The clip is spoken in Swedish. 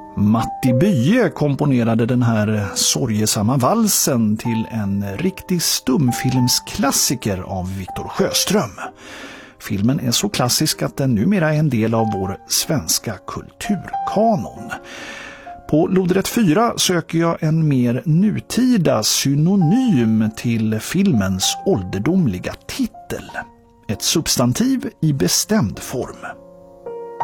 Matti Bye komponerade den här sorgesamma valsen till en riktig stumfilmsklassiker av Viktor Sjöström. Filmen är så klassisk att den numera är en del av vår svenska kulturkanon. På lodrätt 4 söker jag en mer nutida synonym till filmens ålderdomliga titel. Ett substantiv i bestämd form.